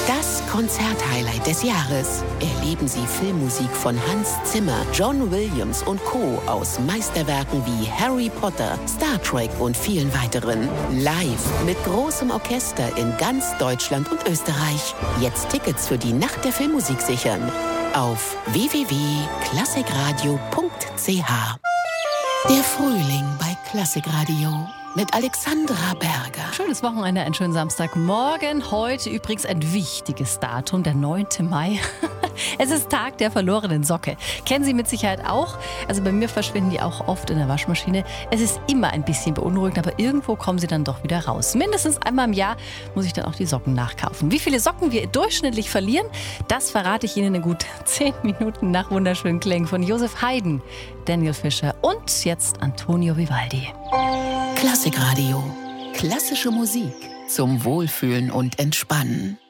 Das Konzerthighlight des Jahres. Erleben Sie Filmmusik von Hans Zimmer, John Williams und Co. aus Meisterwerken wie Harry Potter, Star Trek und vielen weiteren. Live mit großem Orchester in ganz Deutschland und Österreich. Jetzt Tickets für die Nacht der Filmmusik sichern. Auf www.klassikradio.ch. Der Frühling bei Klassikradio. Mit Alexandra Berger. Schönes Wochenende, einen schönen Samstagmorgen. Heute übrigens ein wichtiges Datum, der 9. Mai. Es ist Tag der verlorenen Socke. Kennen Sie mit Sicherheit auch. Also bei mir verschwinden die auch oft in der Waschmaschine. Es ist immer ein bisschen beunruhigend, aber irgendwo kommen sie dann doch wieder raus. Mindestens einmal im Jahr muss ich dann auch die Socken nachkaufen. Wie viele Socken wir durchschnittlich verlieren, das verrate ich Ihnen in gut 10 Minuten nach wunderschönen Klängen von Josef Haydn, Daniel Fischer und jetzt Antonio Vivaldi. Klassikradio. Klassische Musik zum Wohlfühlen und Entspannen.